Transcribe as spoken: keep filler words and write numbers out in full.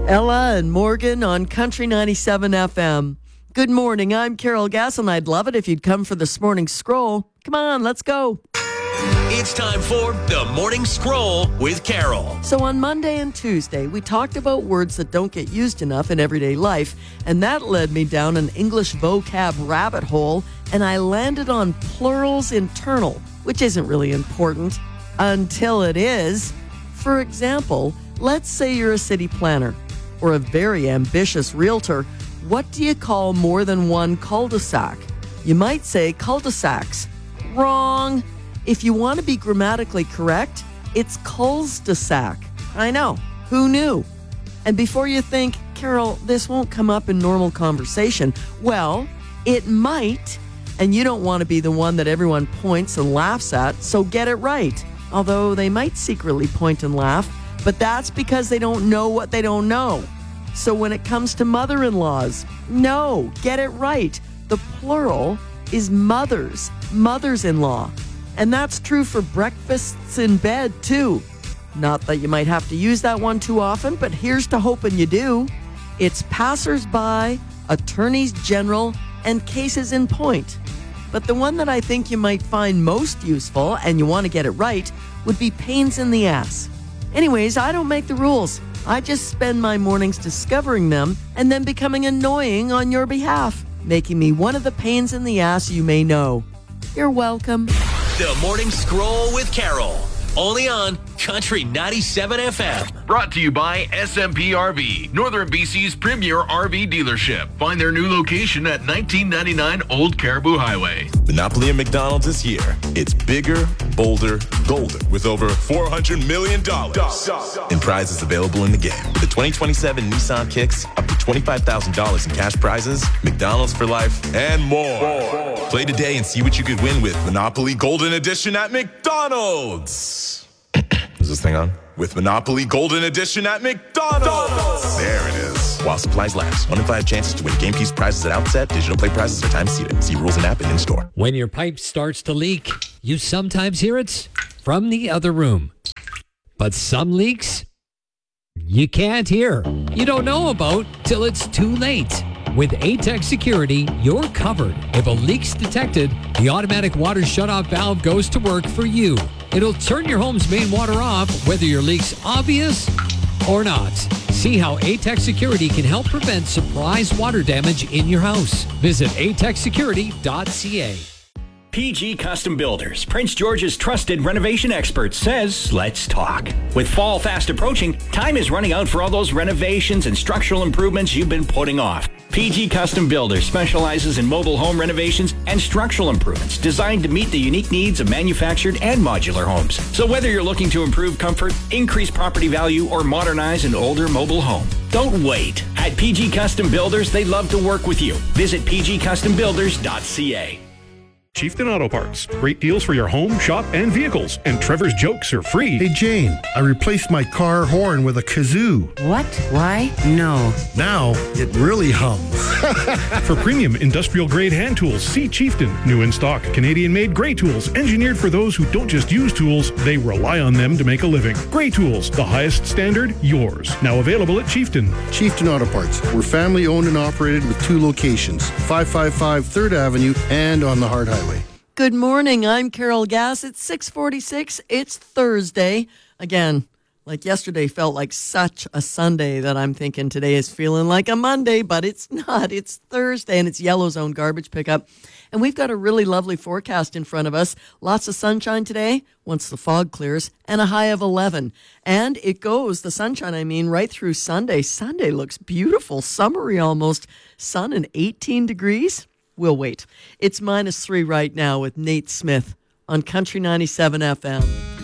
Ella and Morgan on Country ninety-seven F M. Good morning, I'm Carol Gass, and I'd love it if you'd come for this morning's scroll. Come on, let's go. It's time for the Morning Scroll with Carol. So on Monday and Tuesday, we talked about words that don't get used enough in everyday life, and that led me down an English vocab rabbit hole, and I landed on plurals internal, which isn't really important until it is. For example, let's say you're a city planner or a very ambitious realtor. What do you call more than one cul-de-sac? You might say cul-de-sacs. Wrong. If you want to be grammatically correct, it's cul-de-sac. I know. Who knew? And before you think, Carol, this won't come up in normal conversation, well, it might, and you don't want to be the one that everyone points and laughs at, so get it right. Although they might secretly point and laugh, but that's because they don't know what they don't know. So when it comes to mother-in-laws, no, get it right. The plural is mothers, mothers-in-law. And that's true for breakfasts in bed, too. Not that you might have to use that one too often, but here's to hoping you do. It's passers-by, attorneys general, and cases in point. But the one that I think you might find most useful, and you want to get it right, would be pains in the ass. Anyways, I don't make the rules. I just spend my mornings discovering them and then becoming annoying on your behalf, making me one of the pains in the ass you may know. You're welcome. The Morning Scroll with Carol. Only on Country ninety-seven F M. Brought to you by S M P R V, Northern B C's premier R V dealership. Find their new location at nineteen ninety-nine Old Caribou Highway. Monopoly at McDonald's this year. It's bigger, bolder, golden with over four hundred million dollars in prizes available in the game. With the twenty twenty-seven Nissan Kicks, up to twenty-five thousand dollars in cash prizes, McDonald's for life, and more. more. Play today and see what you could win with Monopoly Golden Edition at McDonald's. Is this thing on? With Monopoly Golden Edition at McDonald's. There it is. While supplies last. One in five chances to win game piece prizes at outset. Digital play prizes are time seated. See rules and app and in store. When your pipe starts to leak, you sometimes hear it from the other room. But some leaks, you can't hear. You don't know about till it's too late. With A-Tech Security, you're covered. If a leak's detected, the automatic water shutoff valve goes to work for you. It'll turn your home's main water off, whether your leak's obvious or not. See how A-Tech Security can help prevent surprise water damage in your house. Visit a tech security dot c a. P G Custom Builders, Prince George's trusted renovation expert, says, let's talk. With fall fast approaching, time is running out for all those renovations and structural improvements you've been putting off. P G Custom Builders specializes in mobile home renovations and structural improvements designed to meet the unique needs of manufactured and modular homes. So whether you're looking to improve comfort, increase property value, or modernize an older mobile home, don't wait. At P G Custom Builders, they love to work with you. Visit p g custom builders dot c a. Chieftain Auto Parts. Great deals for your home, shop, and vehicles. And Trevor's jokes are free. Hey, Jane, I replaced my car horn with a kazoo. What? Why? No. Now it really hums. For premium industrial-grade hand tools, see Chieftain. New in stock, Canadian-made Grey Tools. Engineered for those who don't just use tools, they rely on them to make a living. Grey Tools, the highest standard, yours. Now available at Chieftain. Chieftain Auto Parts. We're family-owned and operated with two locations, five five five third Avenue and on the Hard Highway. Good morning, I'm Carol Gass. It's six forty-six. It's Thursday. Again, like yesterday felt like such a Sunday that I'm thinking today is feeling like a Monday, but it's not. It's Thursday, and it's Yellow Zone garbage pickup. And we've got a really lovely forecast in front of us. Lots of sunshine today once the fog clears, and a high of eleven. And it goes, the sunshine, I mean, right through Sunday. Sunday looks beautiful, summery almost. Sun and eighteen degrees. We'll wait. It's minus three right now with Nate Smith on Country ninety-seven F M.